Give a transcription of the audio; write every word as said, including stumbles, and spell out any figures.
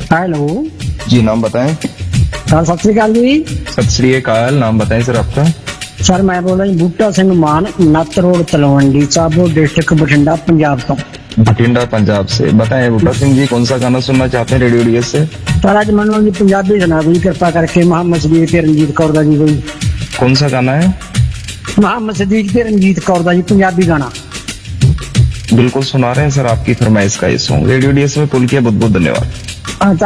Hello जी, नाम बताएं। Sir सत श्री अकाल जी। सत श्री अकाल, नाम बताएं सर आपका। सर मैं बोल रहा हूँ बूटा सिंह मान, नत्त रोड तलवंडी साबो, डिस्ट्रिक्ट बठिंडा, पंजाब तो। बठिंडा पंजाब से। बताएं बूटा सिंह जी, कौन सा गाना सुनना चाहते हैं रेडियो डीएस से? सर आज मनोज जी पंजाबी सुना कोई कृपा करके, मोहम्मद सदीक ते रंजीत कौर दा जी कोई। कौन सा गाना है? मोहम्मद सदीक ते रंजीत कौर दा जी पंजाबी गाना। बिल्कुल सुना रहे हैं सर आपकी फरमाइश का ये सॉन्ग। रेडियो डीएस में कॉल किया, बहुत बहुत धन्यवाद।